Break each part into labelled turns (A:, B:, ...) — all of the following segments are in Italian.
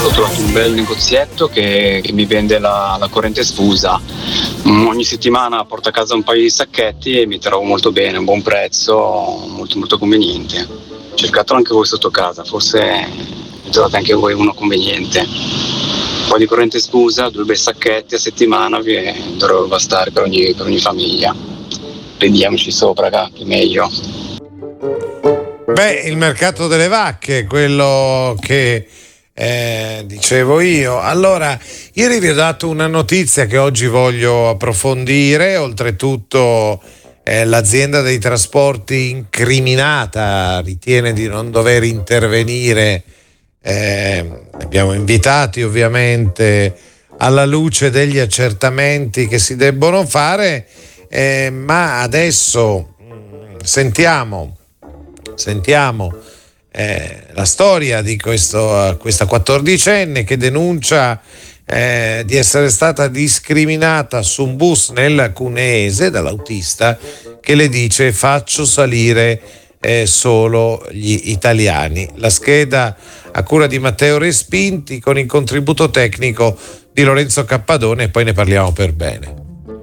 A: Ho trovato un bel negozietto che mi vende la corrente sfusa. Ogni settimana porto a casa un paio di sacchetti e mi trovo molto bene, un buon prezzo, molto molto conveniente. Cercatelo anche voi sotto casa, forse trovate anche voi uno conveniente. Un po' di corrente sfusa, 2 bei sacchetti a settimana vi dovrebbero bastare per ogni famiglia. Vediamoci sopra, che è meglio.
B: Beh, il mercato delle vacche, quello che dicevo io. Allora, ieri vi ho dato una notizia che oggi voglio approfondire. Oltretutto l'azienda dei trasporti incriminata ritiene di non dover intervenire. Abbiamo invitati ovviamente alla luce degli accertamenti che si debbono fare, ma adesso sentiamo la storia di questa 14enne che denuncia di essere stata discriminata su un bus nel Cuneese dall'autista che le dice faccio salire solo gli italiani. La scheda a cura di Matteo Respinti con il contributo tecnico di Lorenzo Cappadone e poi ne parliamo per bene.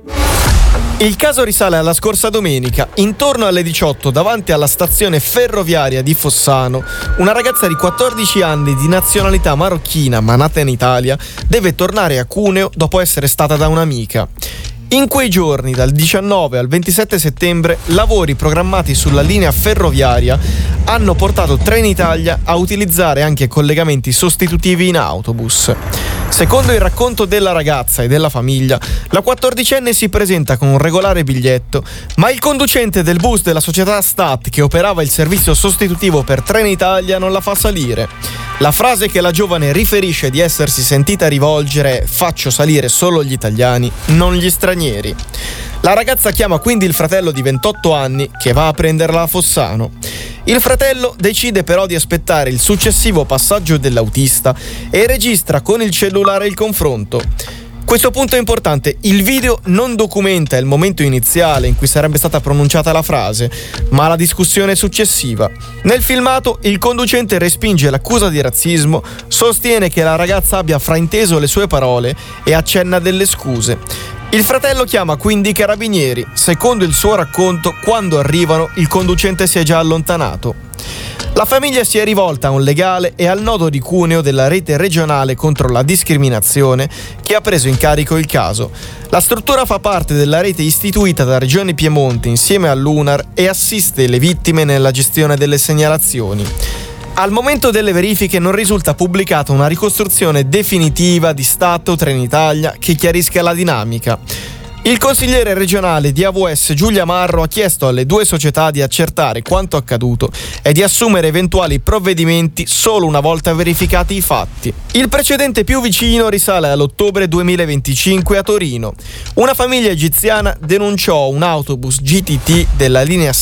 C: Il caso risale alla scorsa domenica. Intorno alle 18, davanti alla stazione ferroviaria di Fossano, una ragazza di 14 anni di nazionalità marocchina ma nata in Italia deve tornare a Cuneo dopo essere stata da un'amica. In quei giorni, dal 19 al 27 settembre, lavori programmati sulla linea ferroviaria hanno portato Trenitalia a utilizzare anche collegamenti sostitutivi in autobus. Secondo il racconto della ragazza e della famiglia, la 14enne si presenta con un regolare biglietto, ma il conducente del bus della società Stat che operava il servizio sostitutivo per Trenitalia non la fa salire. La frase che la giovane riferisce di essersi sentita rivolgere è «faccio salire solo gli italiani, non gli stranieri». La ragazza chiama quindi il fratello di 28 anni che va a prenderla a Fossano. Il fratello decide però di aspettare il successivo passaggio dell'autista e registra con il cellulare il confronto. Questo punto è importante: il video non documenta il momento iniziale in cui sarebbe stata pronunciata la frase, ma la discussione successiva. Nel filmato il conducente respinge l'accusa di razzismo, sostiene che la ragazza abbia frainteso le sue parole e accenna delle scuse. Il fratello chiama quindi i carabinieri. Secondo il suo racconto, quando arrivano il conducente si è già allontanato. La famiglia si è rivolta a un legale e al nodo di Cuneo della rete regionale contro la discriminazione che ha preso in carico il caso. La struttura fa parte della rete istituita da Regione Piemonte insieme all'UNAR e assiste le vittime nella gestione delle segnalazioni. Al momento delle verifiche non risulta pubblicata una ricostruzione definitiva di Stato Trenitalia che chiarisca la dinamica. Il consigliere regionale di AVS Giulia Marro ha chiesto alle due società di accertare quanto accaduto e di assumere eventuali provvedimenti solo una volta verificati i fatti. Il precedente più vicino risale all'ottobre 2025 a Torino. Una famiglia egiziana denunciò un autobus GTT della linea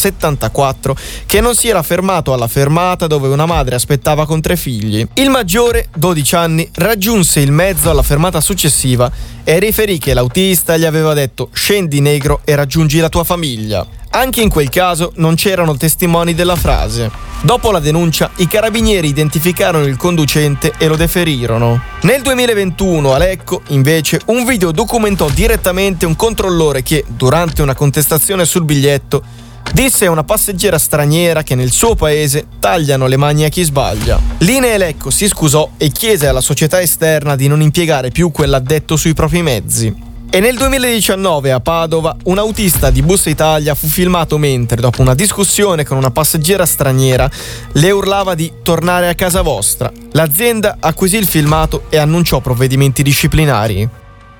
C: 74 che non si era fermato alla fermata dove una madre aspettava con 3 figli. Il maggiore, 12 anni, raggiunse il mezzo alla fermata successiva e riferì che l'autista gli aveva detto «scendi negro e raggiungi la tua famiglia». Anche in quel caso non c'erano testimoni della frase. Dopo la denuncia, i carabinieri identificarono il conducente e lo deferirono. Nel 2021 a Lecco, invece, un video documentò direttamente un controllore che, durante una contestazione sul biglietto, disse a una passeggera straniera che nel suo paese tagliano le mani a chi sbaglia. Linee Lecco si scusò e chiese alla società esterna di non impiegare più quell'addetto sui propri mezzi. E nel 2019 a Padova un autista di Bus Italia fu filmato mentre, dopo una discussione con una passeggera straniera, le urlava di tornare a casa vostra. L'azienda acquisì il filmato e annunciò provvedimenti disciplinari.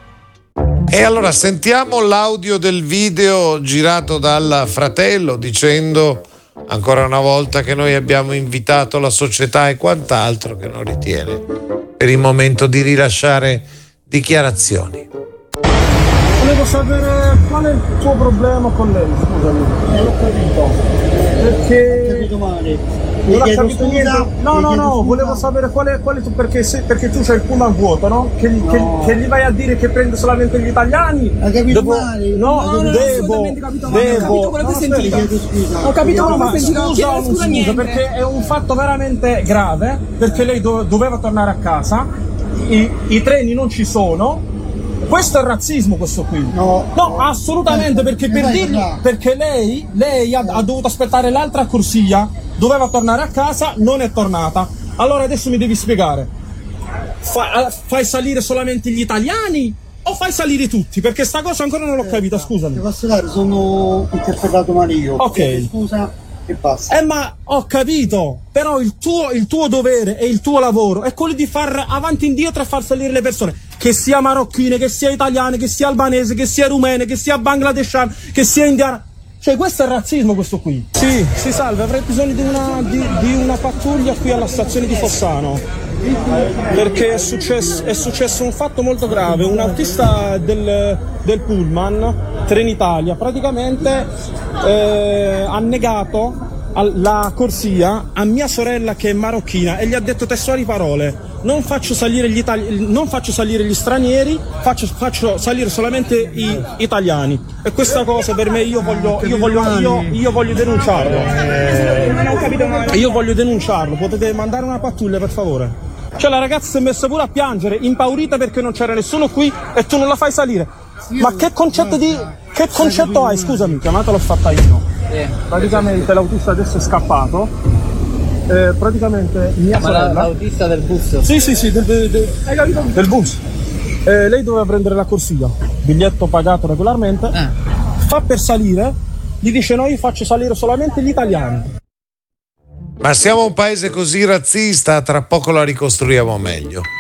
B: E allora sentiamo l'audio del video girato dal fratello dicendo ancora una volta che noi abbiamo invitato la società e quant'altro, che non ritiene per il momento di rilasciare dichiarazioni.
D: Volevo sapere qual è il tuo problema con lei, scusami.
E: Non ho capito.
D: Perché...
E: Ho capito male.
D: Non ho capito niente. No, volevo sapere qual è perché tu c'hai il pullman vuoto, no? Che gli vai a dire che prende solamente gli italiani.
E: Hai capito male?
D: No, devo. Ho capito, ma scusa, perché è un fatto veramente grave, perché lei doveva tornare a casa. i treni non ci sono. Questo è razzismo, questo qui.
E: No,
D: assolutamente, perché per dirgli, perché lei ha dovuto aspettare l'altra corsia, doveva tornare a casa, non è tornata. Allora adesso mi devi spiegare. Fai salire solamente gli italiani o fai salire tutti? Perché sta cosa ancora non l'ho capita, scusami.
E: Ti posso dare, sono interpretato male io.
D: Ok.
E: Scusa e basta.
D: Ma ho capito, però il tuo dovere e il tuo lavoro è quello di far avanti e indietro e far salire le persone, che sia marocchine, che sia italiane, che sia albanese, che sia rumene, che sia bangladesciane, che sia indiana. Cioè questo è razzismo, questo qui. Sì, salve, avrei bisogno di una pattuglia qui alla stazione di Fossano. Perché è successo un fatto molto grave. Un autista del Pullman Trenitalia praticamente ha negato la corsia a mia sorella che è marocchina e gli ha detto testuali parole: non faccio salire gli stranieri, faccio salire solamente gli italiani. E questa cosa per me io voglio denunciarlo. Io voglio denunciarlo. Potete mandare una pattuglia, per favore? Cioè la ragazza si è messa pure a piangere, impaurita perché non c'era nessuno qui e tu non la fai salire. Ma che concetto hai? Scusami, chiamata l'ho fatta io. Praticamente l'autista adesso è scappato. Praticamente mia sorella.
F: Ma l'autista del bus?
D: Sì, del bus. Lei doveva prendere la corsia, biglietto pagato regolarmente. Fa per salire, gli dice: no, io faccio salire solamente gli italiani.
B: Ma siamo un paese così razzista, tra poco la ricostruiamo meglio.